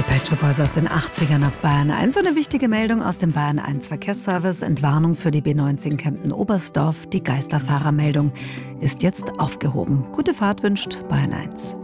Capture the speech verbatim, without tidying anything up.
Pet Shop Boys aus den achtzigern auf Bayern eins. Eine wichtige Meldung aus dem Bayern eins Verkehrsservice. Entwarnung für die B neunzehn Kempten-Oberstdorf. Die Geisterfahrermeldung ist jetzt aufgehoben. Gute Fahrt wünscht Bayern eins.